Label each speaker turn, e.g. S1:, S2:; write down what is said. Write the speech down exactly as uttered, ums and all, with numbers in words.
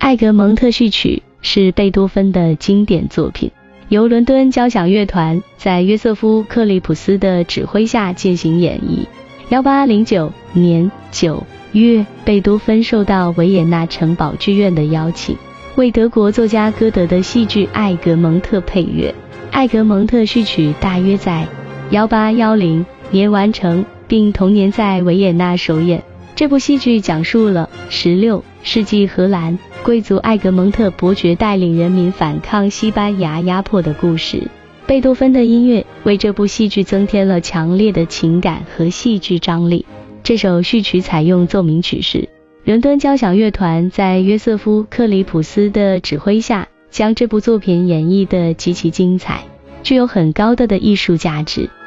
S1: 艾格蒙特序曲是贝多芬的经典作品，由伦敦交响乐团在约瑟夫·克利普斯的指挥下进行演绎。一八零九年九月，贝多芬受到维也纳城堡剧院的邀请，为德国作家歌德的戏剧《艾格蒙特》配乐。艾格蒙特序曲大约在一八一零年完成，并同年在维也纳首演。这部戏剧讲述了十六世纪荷兰贵族艾格蒙特伯爵带领人民反抗西班牙压迫的故事。贝多芬的音乐为这部戏剧增添了强烈的情感和戏剧张力。这首序曲采用奏鸣曲式，伦敦交响乐团在约瑟夫·克里普斯的指挥下，将这部作品演绎得极其精彩，具有很高的的艺术价值。